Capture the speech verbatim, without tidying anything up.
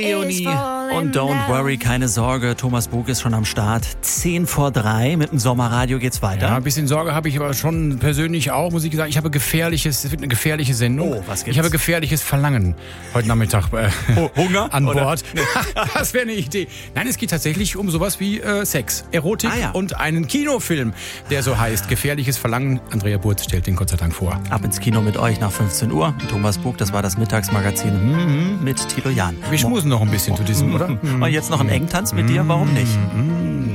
Leonie und Don't Worry, keine Sorge, Thomas Bug ist schon am Start. zehn vor drei, mit dem Sommerradio geht's weiter. Ja, ein bisschen Sorge habe ich aber schon persönlich auch, muss ich sagen. Ich habe gefährliches, es wird eine gefährliche Sendung. Oh, was gibt's? Ich habe gefährliches Verlangen heute Nachmittag äh, oh, Hunger an oder? Bord. Das wäre eine Idee. Nein, es geht tatsächlich um sowas wie äh, Sex, Erotik ah, ja. und einen Kinofilm, der so heißt. Gefährliches Verlangen. Andrea Burz stellt den Gott sei Dank vor. Ab ins Kino mit euch nach fünfzehn Uhr. Thomas Bug, das war das Mittagsmagazin mit Thilo Jahn. Wir schmusen noch ein bisschen zu diesem, oder? Und jetzt noch ein Engtanz mit dir, warum nicht?